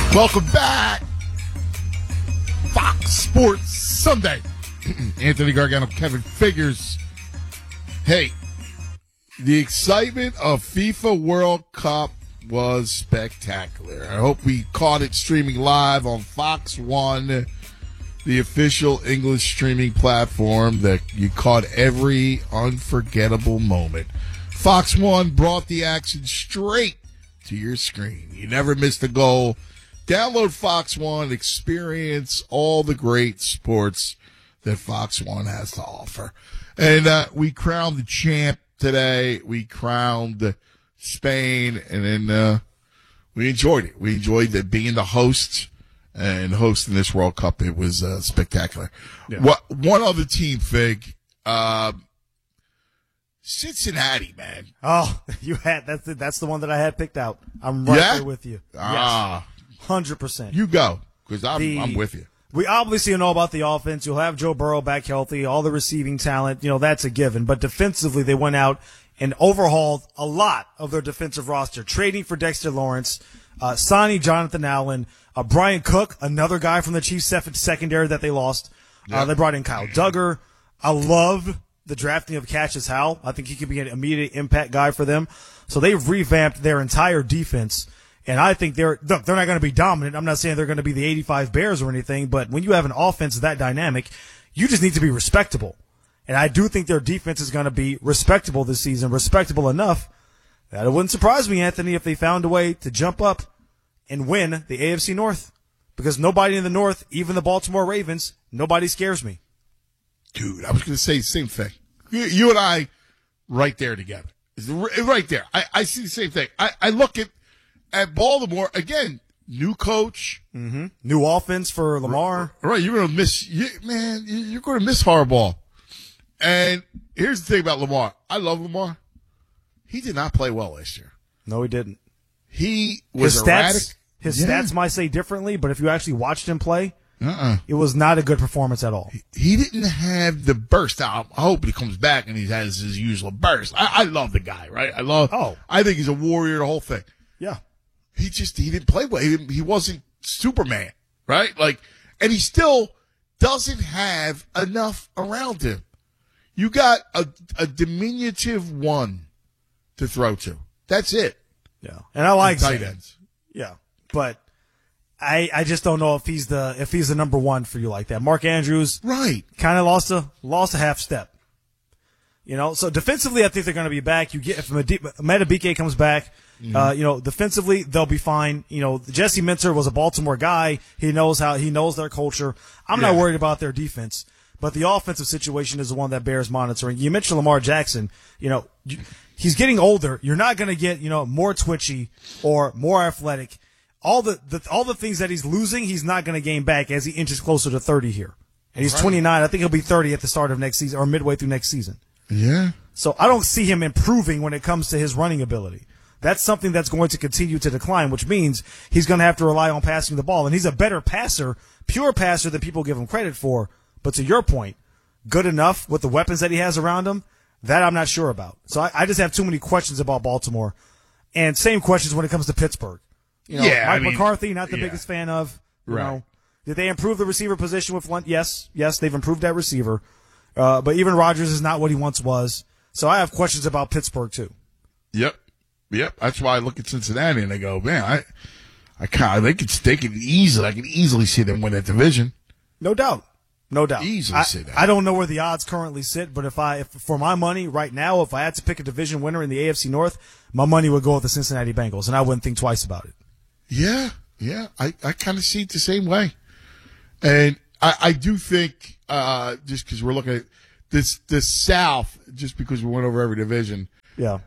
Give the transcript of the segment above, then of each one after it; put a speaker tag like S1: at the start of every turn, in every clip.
S1: Welcome back. Fox Sports Sunday. Anthony Gargano, Kevin Figures. Hey, the excitement of FIFA World Cup was spectacular. I hope we caught it streaming live on Fox One, the official English streaming platform that you caught every unforgettable moment. Fox One brought the action straight to your screen. You never missed a goal. Download Fox One, experience all the great sports that Fox One has to offer. And we crowned the champ today. We crowned Spain, and then we enjoyed it. We enjoyed being the host and hosting this World Cup. It was spectacular. Yeah. One other team, Fig, Cincinnati, man.
S2: Oh, that's the one that I had picked out. I'm right there with you.
S1: Yes,
S2: 100%.
S1: You go, because I'm with you.
S2: We obviously know about the offense. You'll have Joe Burrow back healthy, all the receiving talent. That's a given. But defensively, they went out and overhauled a lot of their defensive roster, trading for Dexter Lawrence, signing Jonathan Allen, Brian Cook, another guy from the Chiefs secondary that they lost. Yep. They brought in Kyle Duggar. I love the drafting of Cassius Howell. I think he could be an immediate impact guy for them. So they've revamped their entire defense. And I think they're not going to be dominant. I'm not saying they're going to be the 85 Bears or anything, but when you have an offense that dynamic, you just need to be respectable. And I do think their defense is going to be respectable this season, respectable enough that it wouldn't surprise me, Anthony, if they found a way to jump up and win the AFC North. Because nobody in the North, even the Baltimore Ravens, nobody scares me.
S1: Dude, I was going to say the same thing. You and I, right there together. Right there. I see the same thing. I look at Baltimore, again, new coach.
S2: Mm-hmm. New offense for Lamar.
S1: Right, you're going to miss, you're going to miss Harbaugh. And here's the thing about Lamar. I love Lamar. He did not play well last year.
S2: No, he didn't.
S1: He was erratic.
S2: His stats might say differently, but if you actually watched him play, it was not a good performance at all.
S1: He didn't have the burst. I hope he comes back and he has his usual burst. I love the guy, right? I think he's a warrior, the whole thing.
S2: Yeah.
S1: He didn't play well. He wasn't Superman, right? And he still doesn't have enough around him. You got a diminutive one to throw to. That's it.
S2: Yeah. And I like
S1: tight ends.
S2: Yeah. But I just don't know if he's the number one for you like that. Mark Andrews,
S1: right,
S2: kind of lost a half step. So defensively, I think they're going to be back. If Madubuike comes back, defensively they'll be fine. Jesse Minter was a Baltimore guy. He knows their culture. I'm not worried about their defense, but the offensive situation is the one that bears monitoring. You mentioned Lamar Jackson. He's getting older. You're not going to get more twitchy or more athletic. All the things that he's losing, he's not going to gain back as he inches closer to 30 here. And he's 29. I think he'll be 30 at the start of next season or midway through next season.
S1: Yeah.
S2: So I don't see him improving when it comes to his running ability. That's something that's going to continue to decline, which means he's going to have to rely on passing the ball. And he's a better passer, pure passer than people give him credit for. But to your point, good enough with the weapons that he has around him, that I'm not sure about. So I just have too many questions about Baltimore. And same questions when it comes to Pittsburgh. Mike McCarthy, not the biggest fan of. Did they improve the receiver position with Lunt? Yes, they've improved that receiver. But even Rodgers is not what he once was. So I have questions about Pittsburgh too.
S1: Yep. That's why I look at Cincinnati and I go, man, I can easily see them win that division.
S2: No doubt.
S1: Easily see that.
S2: I don't know where the odds currently sit, but if for my money right now, if I had to pick a division winner in the AFC North, my money would go with the Cincinnati Bengals, and I wouldn't think twice about it.
S1: Yeah. I kind of see it the same way. And I do think, just because we're looking at the South, just because we went over every division.
S2: Yeah.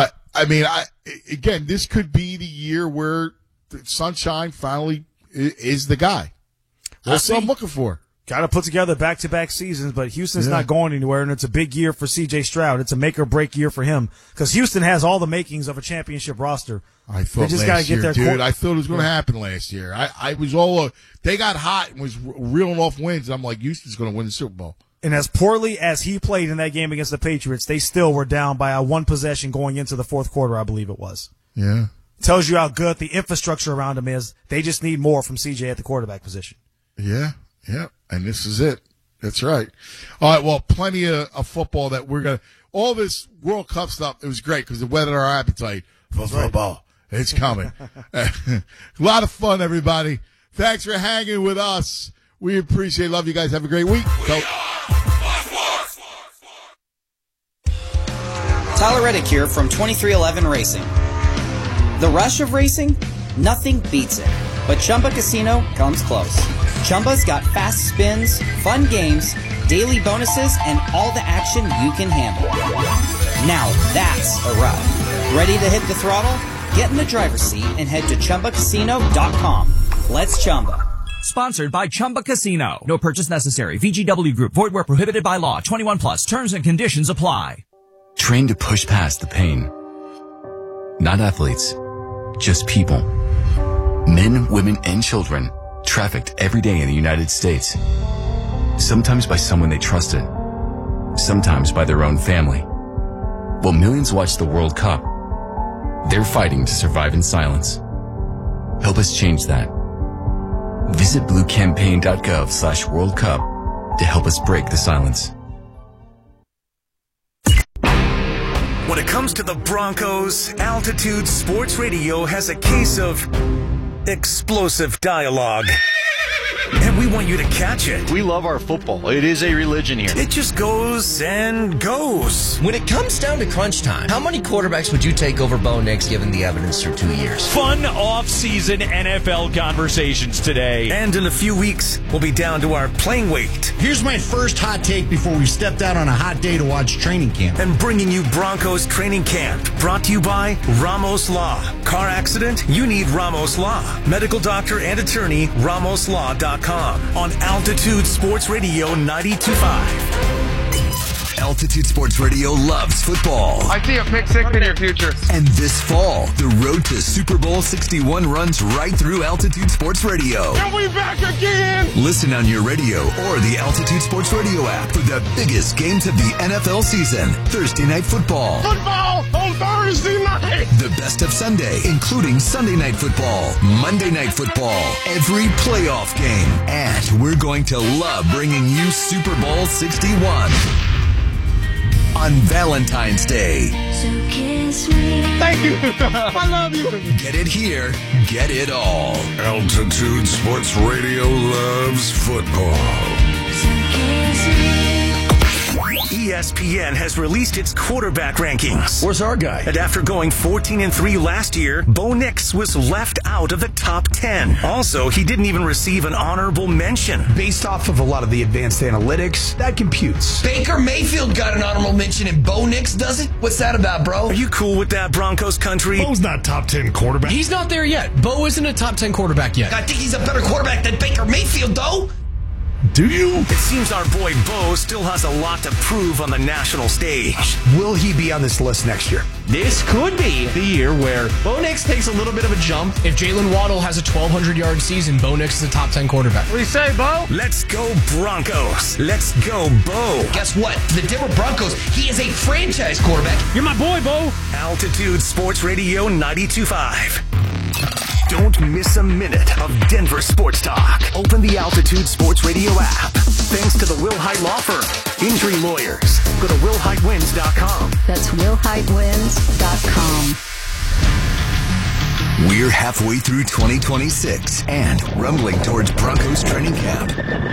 S1: Again, this could be the year where Sunshine finally is the guy. That's what I'm looking for.
S2: Got to put together back-to-back seasons, but Houston's not going anywhere, and it's a big year for C.J. Stroud. It's a make-or-break year for him because Houston has all the makings of a championship roster.
S1: I thought I thought it was going to happen last year. I was they got hot and was reeling off wins. And I'm like, Houston's going to win the Super Bowl.
S2: And as poorly as he played in that game against the Patriots, they still were down by one possession going into the fourth quarter, I believe it was.
S1: Yeah.
S2: tells you how good the infrastructure around him is. They just need more from CJ at the quarterback position.
S1: Yeah. And this is it. That's right. All right, well, plenty of football that we're going to – all this World Cup stuff, it was great because it whetted our appetite for football. It's coming. A lot of fun, everybody. Thanks for hanging with us. We appreciate it. Love you guys. Have a great week.
S3: Tyler Reddick here from 2311 Racing. The rush of racing? Nothing beats it. But Chumba Casino comes close. Chumba's got fast spins, fun games, daily bonuses, and all the action you can handle. Now that's a ride. Ready to hit the throttle? Get in the driver's seat and head to ChumbaCasino.com. Let's Chumba.
S4: Sponsored by Chumba Casino. No purchase necessary. VGW Group. Void where prohibited by law. 21 plus. Terms and conditions apply.
S5: Trained to push past the pain. Not athletes, just people. Men, women, and children trafficked every day in the United States. Sometimes by someone they trusted. Sometimes by their own family. While millions watch the World Cup, they're fighting to survive in silence. Help us change that. Visit bluecampaign.gov/World Cup to help us break the silence.
S6: When it comes to the Broncos, Altitude Sports Radio has a case of explosive dialogue. And we want you to catch it.
S7: We love our football. It is a religion here.
S6: It just goes and goes.
S8: When it comes down to crunch time, how many quarterbacks would you take over Bo Nix given the evidence through 2 years?
S9: Fun off-season NFL conversations today.
S6: And in a few weeks, we'll be down to our playing weight.
S10: Here's my first hot take before we stepped out on a hot day to watch training camp.
S6: And bringing you Broncos Training Camp, brought to you by Ramos Law. Car accident? You need Ramos Law. Medical doctor and attorney, RamosLaw.com. On Altitude Sports Radio 92.5.
S11: Altitude Sports Radio loves football.
S12: I see a pick six in your future.
S11: And this fall, the road to Super Bowl 61 runs right through Altitude Sports Radio.
S12: And we back again!
S11: Listen on your radio or the Altitude Sports Radio app for the biggest games of the NFL season. Thursday Night Football.
S12: Football on Thursday night!
S11: The best of Sunday, including Sunday Night Football, Monday Night Football, every playoff game. And we're going to love bringing you Super Bowl 61. On Valentine's Day.
S12: So kiss me. Thank you. I love you.
S11: Get it here. Get it all.
S13: Altitude Sports Radio loves football.
S12: So kiss me.
S6: ESPN has released its quarterback rankings.
S10: Where's our guy?
S6: And after going 14-3 last year, Bo Nix was left out of the top 10. Also, he didn't even receive an honorable mention.
S10: Based off of a lot of the advanced analytics, that computes.
S8: Baker Mayfield got an honorable mention and Bo Nix doesn't? What's that about, bro?
S6: Are you cool with that, Broncos country?
S10: Bo's not top 10 quarterback.
S14: He's not there yet. Bo isn't a top 10 quarterback yet.
S8: I think he's a better quarterback than Baker Mayfield, though.
S10: Do you?
S6: It seems our boy Bo still has a lot to prove on the national stage.
S10: Will he be on this list next year?
S14: This could be the year where Bo Nix takes a little bit of a jump. If Jalen Waddle has a 1,200-yard season, Bo Nix is a top 10 quarterback.
S12: What do you say, Bo?
S6: Let's go Broncos. Let's go Bo.
S8: Guess what? The Denver Broncos, he is a franchise quarterback.
S9: You're my boy, Bo.
S6: Altitude Sports Radio 92.5. Don't miss a minute of Denver sports talk. Open the Altitude Sports Radio app. Thanks to the Will Hite Law Firm. Injury lawyers. Go to WillHiteWins.com.
S15: That's WillHiteWins.com.
S11: We're halfway through 2026 and rumbling towards Broncos training camp.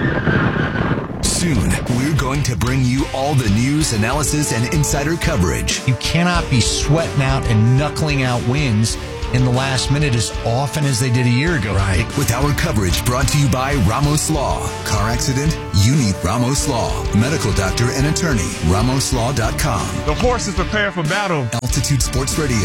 S11: Soon, we're going to bring you all the news, analysis, and insider coverage.
S10: You cannot be sweating out and knuckling out wins in the last minute as often as they did a year ago.
S11: Right. With our coverage brought to you by Ramos Law. Car accident? You need Ramos Law. Medical doctor and attorney. RamosLaw.com.
S12: The horses prepare for battle.
S11: Altitude Sports Radio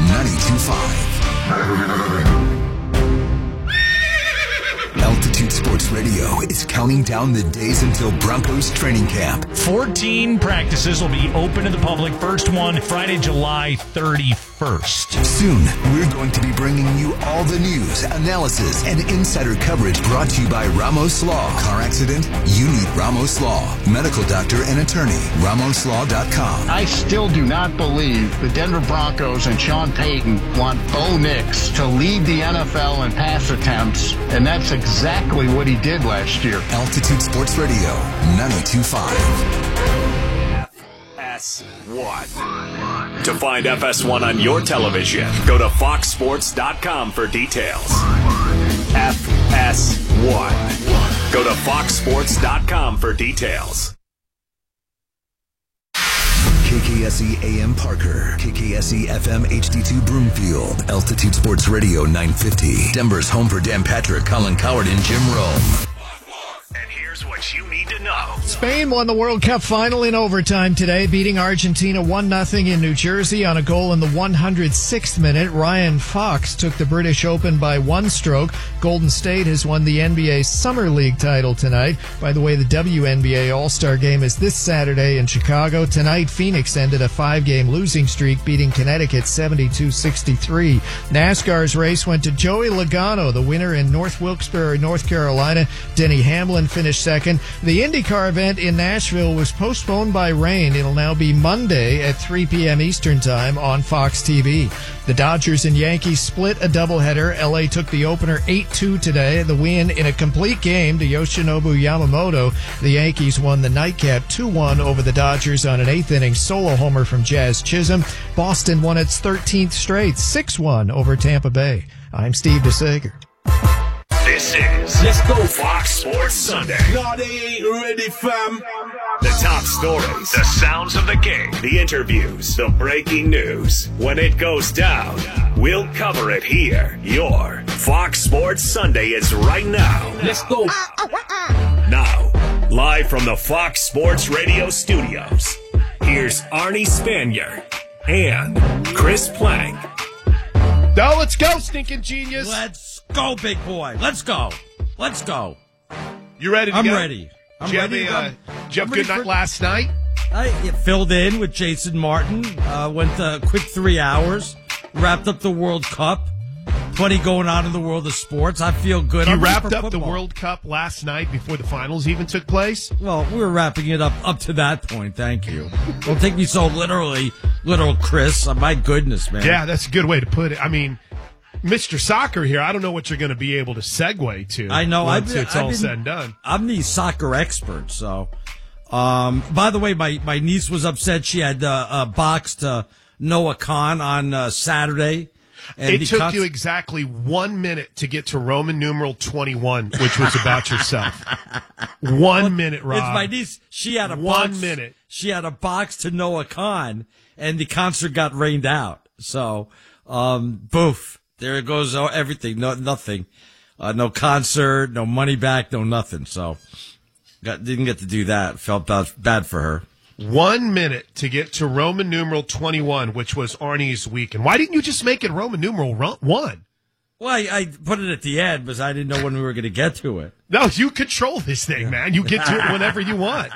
S11: 92.5. Altitude Sports Radio is counting down the days until Broncos training camp.
S9: 14 practices will be open to the public. First one, Friday, July 31st.
S10: first.
S11: Soon, we're going to be bringing you all the news, analysis, and insider coverage brought to you by Ramos Law. Car accident? You need Ramos Law. Medical doctor and attorney. RamosLaw.com.
S15: I still do not believe the Denver Broncos and Sean Payton want Bo Nix to lead the NFL in pass attempts, and that's exactly what he did last year.
S11: Altitude Sports Radio, 92.5.
S6: FS1. To find FS1 on your television, go to foxsports.com for details. FS1. Go to foxsports.com for details.
S11: KKSE AM Parker, KKSE FM HD2 Broomfield, Altitude Sports Radio 950. Denver's home for Dan Patrick, Colin Coward, and Jim Rome.
S6: And here's what you need to know.
S16: Spain won the World Cup final in overtime today, beating Argentina 1-0 in New Jersey on a goal in the 106th minute. Ryan Fox took the British Open by one stroke. Golden State has won the NBA Summer League title tonight. By the way, the WNBA All-Star Game is this Saturday in Chicago. Tonight, Phoenix ended a 5-game losing streak, beating Connecticut 72-63. NASCAR's race went to Joey Logano, the winner in North Wilkes-Barre, North Carolina. Denny Hamlin finished second. The IndyCar event in Nashville was postponed by rain. It'll now be Monday at 3 p.m. Eastern Time on Fox TV. The Dodgers and Yankees split a doubleheader. LA took the opener 8-2 today. The win in a complete game to Yoshinobu Yamamoto. The Yankees won the nightcap 2-1 over the Dodgers on an 8th-inning solo homer from Jazz Chisholm. Boston won its 13th straight, 6-1 over Tampa Bay. I'm Steve DeSager.
S6: This is Let's Go Fox Sports Sunday.
S13: No, they ain't ready, fam.
S6: The top stories, the sounds of the game, the interviews, the breaking news. When it goes down, we'll cover it here. Your Fox Sports Sunday is right now. Let's go. Now, live from the Fox Sports Radio studios, here's Arnie Spanier and Chris Plank.
S1: Now let's go, stinking genius.
S17: Let's go, big boy. Let's go. Let's go.
S1: You ready to
S17: I'm
S1: go?
S17: ready.
S1: Did you have a good night last night?
S17: I filled in with Jason Martin. Went a quick 3 hours. Wrapped up the World Cup. Plenty going on in the world of sports. I feel good.
S1: You wrapped up the World Cup last night before the finals even took place?
S17: Well, we were wrapping it up to that point. Thank you. Don't take me so literally, little Chris. My goodness, man.
S1: Yeah, that's a good way to put it. I mean, Mr. Soccer here, I don't know what you're going to be able to segue to.
S17: I know.
S1: Once it's all said and done.
S17: I'm the soccer expert, so. By the way, my niece was upset. She had boxed Noah Khan on Saturday.
S1: And it took you exactly 1 minute to get to Roman numeral 21, which was about yourself. 1 minute, Rob.
S17: It's my niece. She had a
S1: 1 minute.
S17: She had a box to Noah Khan, and the concert got rained out. So, boof. There goes everything. No, nothing. No concert, no money back, no nothing. So, didn't get to do that. Felt bad for her.
S1: 1 minute to get to Roman numeral 21, which was Arnie's weekend. Why didn't you just make it Roman numeral 1?
S17: Well, I put it at the end because I didn't know when we were going to get to it.
S1: No, you control this thing, man. You get to it whenever you want.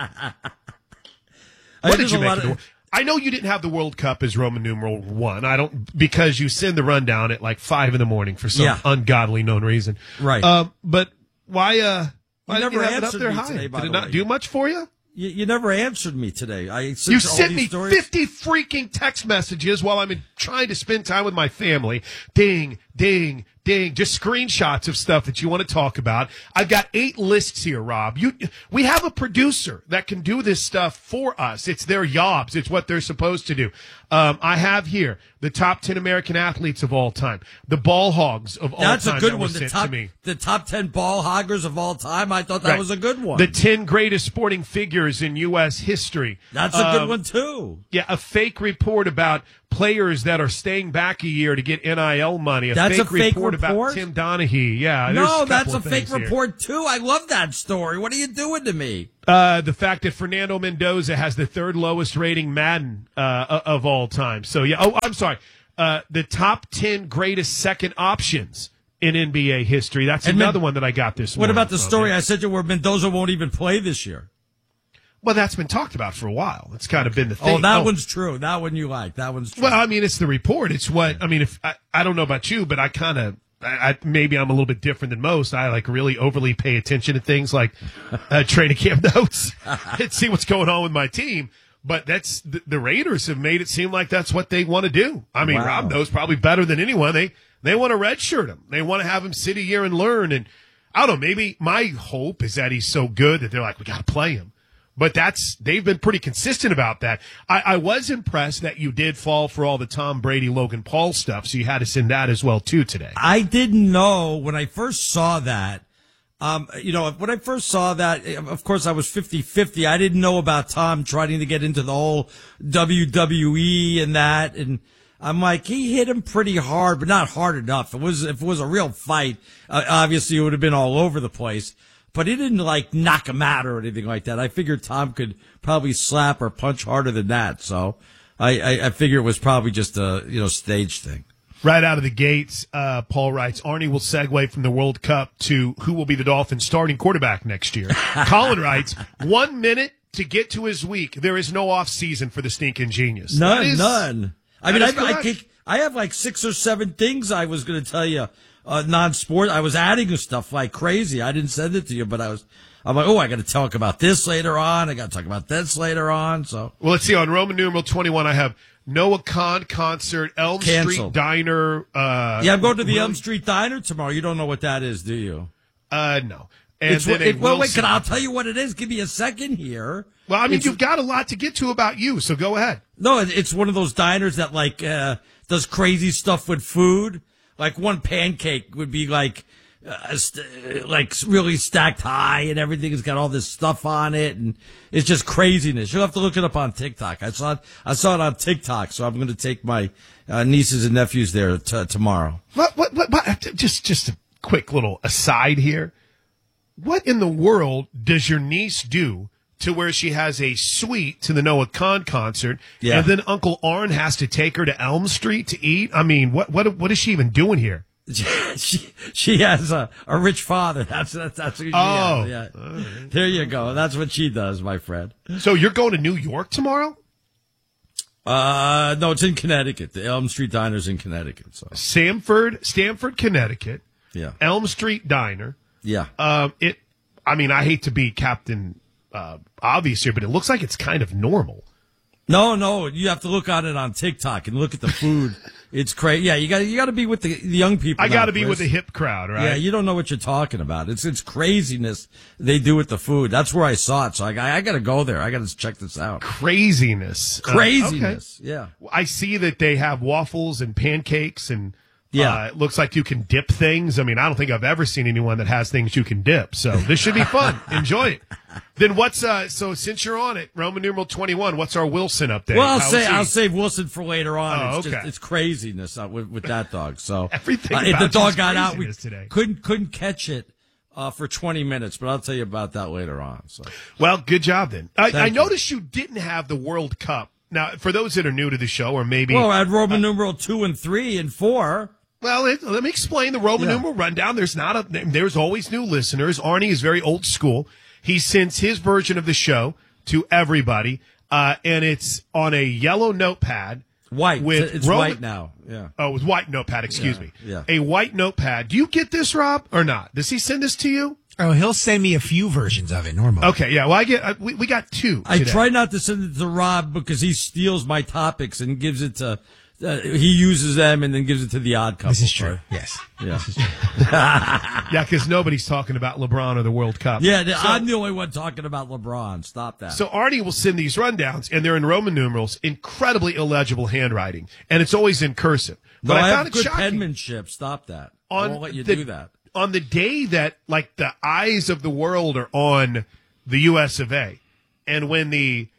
S1: What did you make it? I know you didn't have the World Cup as Roman numeral 1. Because you send the rundown at like 5 a.m. for some ungodly known reason.
S17: Right.
S1: But why did
S17: never
S1: you have it up
S17: answered
S1: there
S17: me
S1: high?
S17: today, by
S1: Did it
S17: the
S1: not
S17: way.
S1: do much for you?
S17: You never answered me today.
S1: You sent me 50 freaking text messages while I'm trying to spend time with my family. Ding, ding, ding. Just screenshots of stuff that you want to talk about. I've got 8 lists here, Rob. We have a producer that can do this stuff for us. It's their jobs. It's what they're supposed to do. I have here the top 10 American athletes of all time, the ball hogs of all time.
S17: That's a good one.
S1: The
S17: top 10 ball hoggers of all time. I thought that was a good one.
S1: The 10 greatest sporting figures in U.S. history.
S17: That's a good one, too.
S1: Yeah, a fake report about players that are staying back a year to get NIL money.
S17: That's a fake
S1: report about Tim Donaghy. Yeah.
S17: No, that's a fake report, too. I love that story. What are you doing to me?
S1: The fact that Fernando Mendoza has the 3rd lowest rating Madden of all time. So, yeah. Oh, I'm sorry. The top 10 greatest second options in NBA history. That's another one that I got this morning.
S17: What about the story I said to you where Mendoza won't even play this year?
S18: Well, that's been talked about for a while. It's kind of been the thing.
S17: Oh, that one's true. That one you like. That one's true.
S18: Well, I mean, it's the report. It's what, I mean, if I don't know about you, but I kind of, maybe I'm a little bit different than most. I like really overly pay attention to things like training camp notes and see what's going on with my team. But that's the Raiders have made it seem like that's what they want to do. I mean, Rob knows probably better than anyone. They want to redshirt him. They want to have him sit a year and learn. And I don't know, maybe my hope is that he's so good that they're like, we got to play him. But they've been pretty consistent about that. I was impressed that you did fall for all the Tom Brady, Logan Paul stuff, so you had to send that as well, too, today.
S17: I didn't know when I first saw that. When I first saw that, of course, I was 50-50. I didn't know about Tom trying to get into the whole WWE and that. And I'm like, he hit him pretty hard, but not hard enough. If it was a real fight, obviously it would have been all over the place. But he didn't like knock him out or anything like that. I figured Tom could probably slap or punch harder than that. So I figure it was probably just a, stage thing.
S18: Right out of the gates, Paul writes, Arnie will segue from the World Cup to who will be the Dolphins' starting quarterback next year. Colin writes, 1 minute to get to his week. There is no off season for the stinking genius.
S17: None. I mean, I have like 6 or 7 things I was going to tell you. Non-sport. I was adding stuff like crazy. I didn't send it to you, but I'm like, I got to talk about this later on. I got to talk about this later on. So,
S18: well, let's see. On Roman numeral 21, I have Noah Khan concert, Elm
S17: Canceled.
S18: Street Diner.
S17: I'm going to the Elm Street Diner tomorrow. You don't know what that is, do you?
S18: No.
S17: And I'll tell you what it is. Give me a second here.
S18: Well, I mean, you've got a lot to get to about you, so go ahead.
S17: No, it's one of those diners that does crazy stuff with food. Like one pancake would be like really stacked high and everything has got all this stuff on it and it's just craziness. You'll have to look it up on TikTok. I saw it on TikTok, so I'm going to take my nieces and nephews there tomorrow.
S18: What? Just a quick little aside here. What in the world does your niece do to where she has a suite to the Noah Khan concert, and then Uncle Arn has to take her to Elm Street to eat? I mean, what is she even doing here?
S17: She has a rich father. That's what she has. Yeah. Right. There you go. That's what she does, my friend.
S18: So you're going to New York tomorrow?
S17: No, it's in Connecticut. The Elm Street Diner's in Connecticut. So
S18: Stamford, Connecticut.
S17: Yeah.
S18: Elm Street Diner.
S17: Yeah.
S18: I mean, I hate to be Captain obvious here, but it looks like it's kind of normal.
S17: No, you have to look on it on TikTok and look at the food. It's crazy. Yeah, you got to be with the young people.
S18: I got to be with the hip crowd, right?
S17: Yeah, you don't know what you're talking about. It's craziness they do with the food. That's where I saw it, so I got to go there. I got to check this out.
S18: Craziness.
S17: Okay. Yeah.
S18: I see that they have waffles and pancakes and. Yeah, it looks like you can dip things. I mean, I don't think I've ever seen anyone that has things you can dip. So this should be fun. Enjoy it. Then so since you're on it, Roman numeral 21, what's our Wilson update?
S17: Well, I'll save Wilson for later on.
S18: Oh, okay.
S17: It's craziness with that dog. So
S18: everything
S17: if the dog got out,
S18: we today.
S17: couldn't catch it for 20 minutes, but I'll tell you about that later on. So,
S18: well, good job then. I noticed you didn't have the World Cup. Now, for those that are new to the show, or maybe
S17: I had Roman numeral 2 and 3 and 4.
S18: Well, let me explain the Roman numeral rundown. There's always new listeners. Arnie is very old school. He sends his version of the show to everybody, and it's on a yellow notepad.
S17: White. It's white now. Yeah.
S18: Oh, it was white notepad. Excuse me.
S17: Yeah.
S18: A white notepad. Do you get this, Rob, or not? Does he send this to you?
S19: Oh, he'll send me a few versions of it normally.
S18: Okay, yeah. Well, we got 2
S17: I
S18: today.
S17: try not to send it to Rob because he steals my topics and gives it to. He uses them and then gives it to the odd couple.
S19: This is true. Yes.
S17: Yeah.
S19: This is true.
S18: Yeah, because nobody's talking about LeBron or the World Cup.
S17: Yeah, I'm the only one talking about LeBron. Stop that.
S18: So Arnie will send these rundowns, and they're in Roman numerals, incredibly illegible handwriting, and it's always in cursive.
S17: But
S18: I
S17: have
S18: found it
S17: good
S18: shocking.
S17: penmanship. Stop that. I won't let you do that.
S18: On the day that, like, the eyes of the world are on the U.S. of A., and when the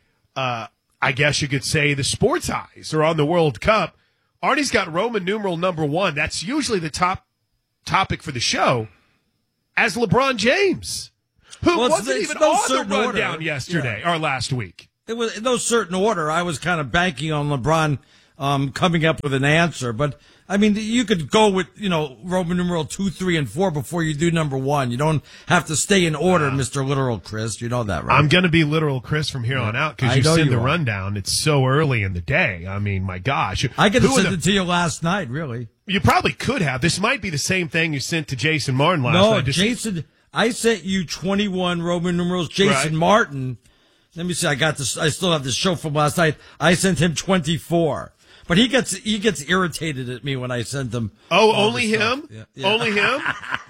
S18: I guess you could say the sports eyes are on the World Cup, Arnie's got Roman numeral number 1. That's usually the top topic for the show, as LeBron James, who wasn't even on the rundown yesterday or last week.
S17: It was in no certain order. I was kind of banking on LeBron coming up with an answer. But I mean, you could go with, Roman numeral 2, 3, and 4 before you do number 1. You don't have to stay in order, Mr. Literal Chris. You know that, right?
S18: I'm going to be Literal Chris from here on out because you send the rundown. It's so early in the day. I mean, my gosh.
S17: I could have sent it to you last night, really.
S18: You probably could have. This might be the same thing you sent to Jason Martin last night.
S17: No, Jason, I sent you 21 Roman numerals. Jason Martin, let me see, I still have this show from last night. I sent him 24. But he gets irritated at me when I send him.
S18: Oh, only him?
S17: Yeah.
S18: Only him?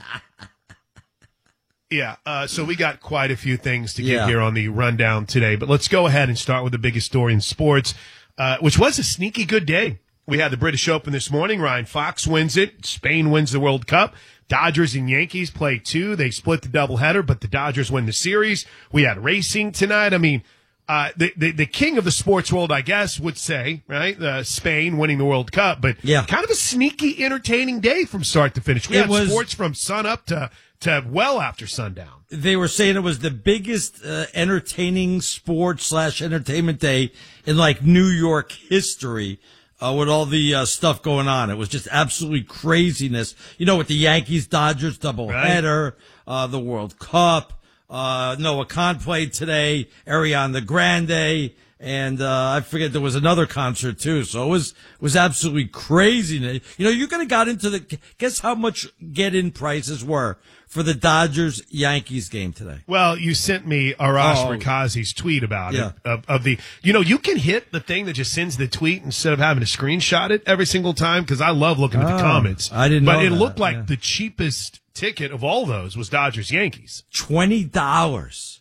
S18: Yeah. So we got quite a few things to get here on the rundown today. But let's go ahead and start with the biggest story in sports, which was a sneaky good day. We had the British Open this morning. Ryan Fox wins it. Spain wins the World Cup. Dodgers and Yankees play 2. They split the doubleheader, but the Dodgers win the series. We had racing tonight. I mean, the king of the sports world, I guess, would say, right? Spain winning the World Cup, but kind of a sneaky, entertaining day from start to finish. We had sports from sun up to well after sundown.
S17: They were saying it was the biggest entertaining sports / entertainment day in like New York history. With all the stuff going on. It was just absolutely craziness. With the Yankees, Dodgers doubleheader, the World Cup. Noah Khan played today, Ariana Grande, and I forget there was another concert too. So it was absolutely crazy. You could have got into guess how much get-in prices were for the Dodgers-Yankees game today.
S18: Well, you sent me Arash Markazi's tweet about it. Of the, you can hit the thing that just sends the tweet instead of having to screenshot it every single time because I love looking at the comments.
S17: I didn't know
S18: But it
S17: that.
S18: looked like the cheapest ticket of all those was Dodgers-Yankees.
S17: $20.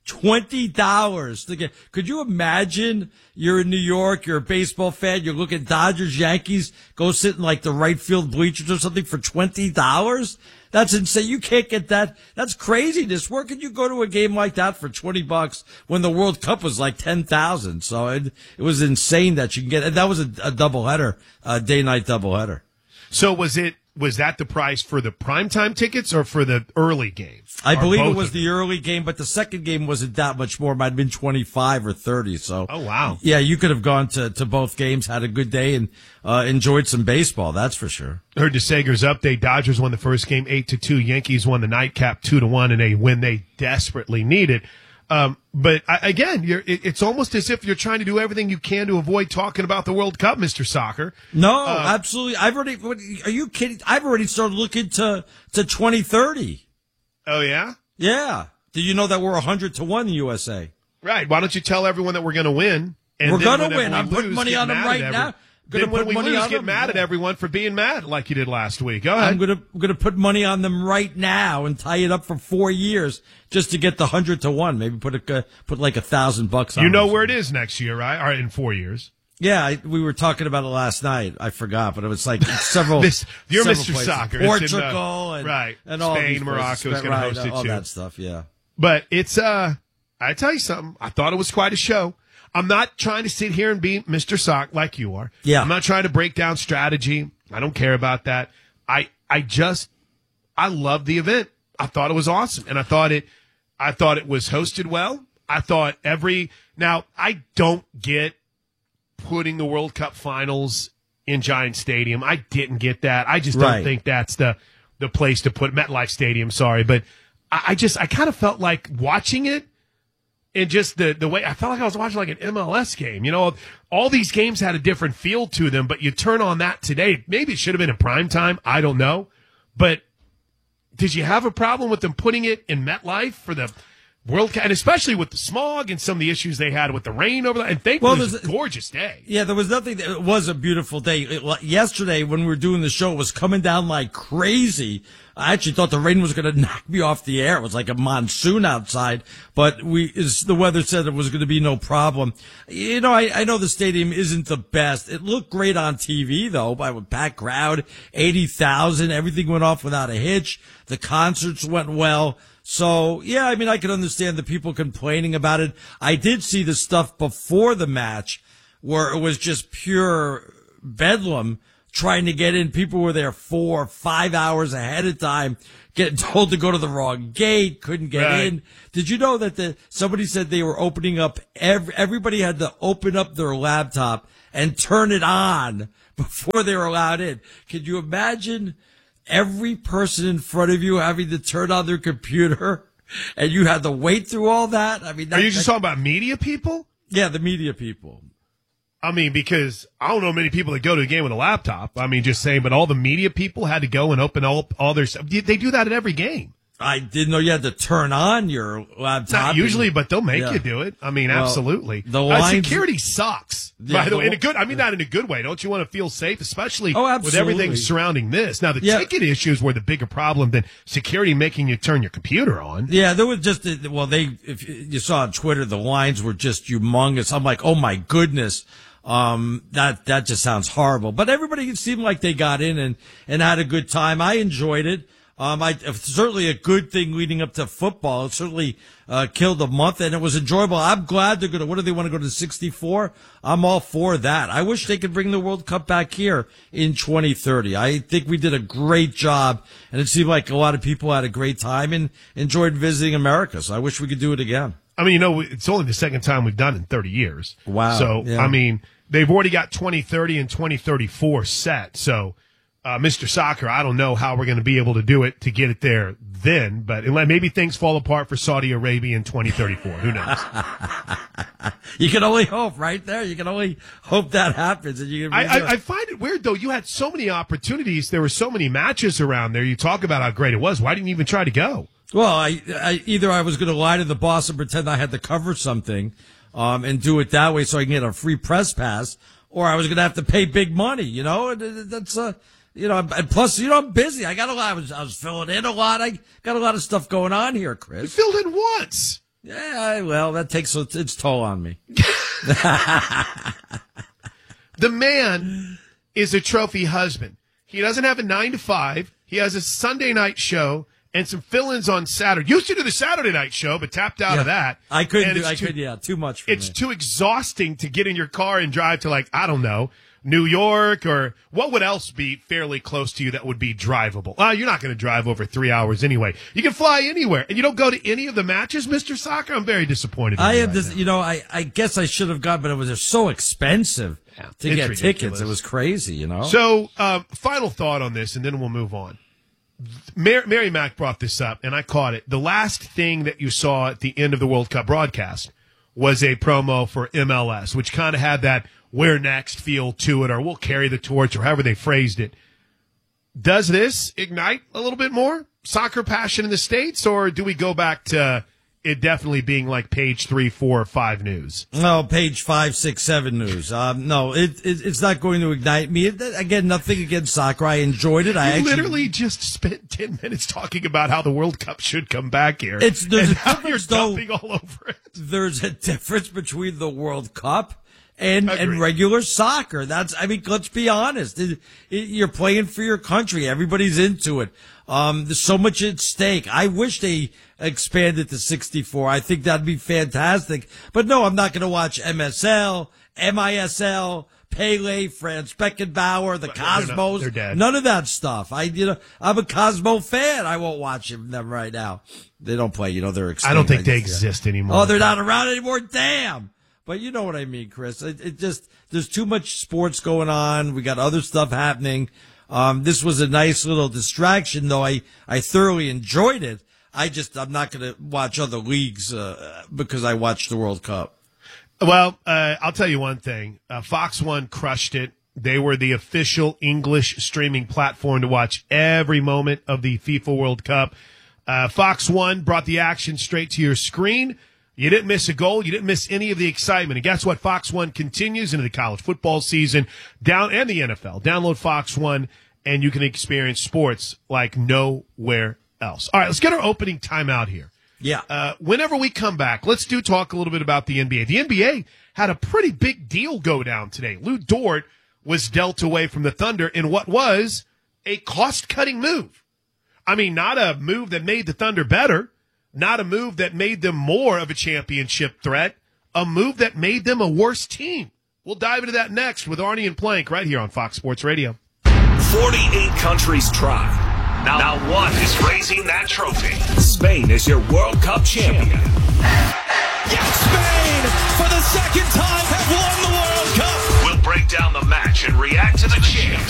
S17: $20. Could you imagine you're in New York, you're a baseball fan, you look at Dodgers, Yankees, go sit in like the right field bleachers or something for $20? That's insane. You can't get that. That's craziness. Where could you go to a game like that for $20 when the World Cup was like 10,000? So it was insane that you can get it. That was a doubleheader, day-night doubleheader.
S18: So was that the price for the primetime tickets or for the early game?
S17: I believe it was the early game, but the second game wasn't that much more. It might have been 25 or 30. So,
S18: oh wow,
S17: yeah, you could have gone to both games, had a good day, and enjoyed some baseball. That's for sure.
S18: Heard DeSager's update. Dodgers won the first game 8-2. Yankees won the nightcap 2-1 in a win they desperately needed. But again, it's almost as if you're trying to do everything you can to avoid talking about the World Cup, Mr. Soccer.
S17: No, absolutely. Are you kidding? I've already started looking to 2030.
S18: Oh, yeah?
S17: Yeah. Do you know that we're 100-1 in the USA?
S18: Right. Why don't you tell everyone that we're going to win?
S17: And we're going to win. I'm putting money on them right now.
S18: Then when we lose, get mad at everyone for being mad like you did last week. Go ahead.
S17: I'm gonna put money on them right now and tie it up for 4 years just to get the 100-1. Maybe put like $1,000 on.
S18: You know where it is next year, right? Or in 4 years.
S17: Yeah, we were talking about it last night. I forgot, but it was like several.
S18: You're
S17: several
S18: Mr.
S17: places.
S18: Soccer.
S17: Portugal
S18: and
S17: all
S18: Spain, Morocco is going to host it
S17: all
S18: too.
S17: That stuff, yeah.
S18: But it's I tell you something. I thought it was quite a show. I'm not trying to sit here and be Mr. Sock like you are.
S17: Yeah.
S18: I'm not trying to break down strategy. I don't care about that. I love the event. I thought it was awesome, and I thought it was hosted well. I thought now I don't get putting the World Cup finals in Giant Stadium. I didn't get that. I just don't think that's the place to put MetLife Stadium. Sorry, but I kind of felt like watching it. And just the way I felt like I was watching like an MLS game. All these games had a different feel to them, but you turn on that today. Maybe it should have been in prime time. I don't know. But did you have a problem with them putting it in MetLife for the World Cup? And especially with the smog and some of the issues they had with the rain over there. And thankfully, it was a gorgeous day.
S17: Yeah, there was nothing. It was a beautiful day. Yesterday, when we were doing the show, it was coming down like crazy. I actually thought the rain was going to knock me off the air. It was like a monsoon outside, but the weather said it was going to be no problem. I know the stadium isn't the best. It looked great on TV though, by a packed crowd, 80,000. Everything went off without a hitch. The concerts went well. So, yeah, I mean, I can understand the people complaining about it. I did see the stuff before the match where it was just pure bedlam trying to get in. People were there 4 or 5 hours ahead of time getting told to go to the wrong gate, couldn't get in. Did you know that somebody said they were opening up, everybody had to open up their laptop and turn it on before they were allowed in? Could you imagine every person in front of you having to turn on their computer and you had to wait through all that? I mean,
S18: are you just talking about media people?
S17: Yeah, the media people.
S18: I mean, because I don't know many people that go to a game with a laptop. I mean, just saying, but all the media people had to go and open all their stuff. They do that at every game.
S17: I didn't know you had to turn on your laptop.
S18: Not usually, but they'll make you do it. I mean, absolutely.
S17: The lines,
S18: security sucks.
S17: Yeah,
S18: by the way, not in a good way. Don't you want to feel safe, especially
S17: absolutely.
S18: with everything surrounding this? Now, the ticket issues were the bigger problem than security making you turn your computer on.
S17: Yeah, there was just if you saw on Twitter, the lines were just humongous. I'm like, oh my goodness. That just sounds horrible, but everybody seemed like they got in and had a good time. I enjoyed it. Certainly a good thing leading up to football. It certainly, killed a month and it was enjoyable. I'm glad what do they want to go to 64? I'm all for that. I wish they could bring the World Cup back here in 2030. I think we did a great job and it seemed like a lot of people had a great time and enjoyed visiting America. So I wish we could do it again.
S18: I mean, it's only the second time we've done it in 30 years.
S17: Wow.
S18: So, I mean, they've already got 2030 and 2034 set. So, Mr. Soccer, I don't know how we're going to be able to do it to get it there then, but maybe things fall apart for Saudi Arabia in 2034. Who knows?
S17: You can only hope, right there. You can only hope that happens. And
S18: I find it weird, though. You had so many opportunities. There were so many matches around there. You talk about how great it was. Why didn't you even try to go?
S17: Well, either I was going to lie to the boss and pretend I had to cover something, and do it that way so I can get a free press pass, or I was going to have to pay big money, that's, and plus, I'm busy. I got a lot. I was filling in a lot. I got a lot of stuff going on here, Chris.
S18: You filled in once.
S17: Yeah, well, that takes its toll on me.
S18: The man is a trophy husband. He doesn't have a 9-to-5. He has a Sunday night show and some fill-ins on Saturday. Used to do the Saturday night show, but tapped out of that.
S17: I couldn't too much for me.
S18: It's too exhausting to get in your car and drive to, I don't know, New York, or what would else be fairly close to you that would be drivable? You're not going to drive over 3 hours anyway. You can fly anywhere, and you don't go to any of the matches, Mr. Soccer? I'm very disappointed.
S17: I guess I should have gone, but it was so expensive to get
S18: ridiculous.
S17: Tickets. It was crazy,
S18: So, final thought on this, and then we'll move on. Mary Mack brought this up, and I caught it. The last thing that you saw at the end of the World Cup broadcast was a promo for MLS, which kind of had that "we're next" feel to it, or "we'll carry the torch," or however they phrased it. Does this ignite a little bit more soccer passion in the States, or do we go back to it definitely being like page 3, 4, or 5 news?
S17: No, page 5, 6, 7 news. No, it's not going to ignite me. Again, nothing against soccer. I enjoyed it. I
S18: literally just spent 10 minutes talking about how the World Cup should come back here.
S17: There's
S18: and how you're dumping all over it.
S17: There's a difference between the World Cup and regular soccer. Let's be honest. You're playing for your country. Everybody's into it. There's so much at stake. I wish they expanded to 64. I think that'd be fantastic. But no, I'm not going to watch MSL, MISL, Pele, Franz Beckenbauer, the Cosmos.
S18: They're dead.
S17: None of that stuff. I'm a Cosmo fan. I won't watch them right now. They don't play. They're extinct.
S18: I don't think they exist anymore.
S17: Oh, they're not around anymore. Damn. But you know what I mean, Chris. There's too much sports going on. We got other stuff happening. This was a nice little distraction, though I thoroughly enjoyed it. I'm not going to watch other leagues, because I watched the World Cup.
S18: Well, I'll tell you one thing. Fox One crushed it. They were the official English streaming platform to watch every moment of the FIFA World Cup. Fox One brought the action straight to your screen. You didn't miss a goal. You didn't miss any of the excitement. And guess what? Fox One continues into the college football season and the NFL. Download Fox One, and you can experience sports like nowhere else. All right, let's get our opening timeout here.
S17: Yeah.
S18: Whenever we come back, let's talk a little bit about the NBA. The NBA had a pretty big deal go down today. Lou Dort was dealt away from the Thunder in what was a cost-cutting move. I mean, not a move that made the Thunder better, not a move that made them more of a championship threat, a move that made them a worse team. We'll dive into that next with Arnie and Plank right here on Fox Sports Radio.
S6: 48 countries try. Now what is raising that trophy? Spain is your World Cup champion.
S9: Spain, for the second time, have won the World Cup.
S6: We'll break down the match and react to the champs.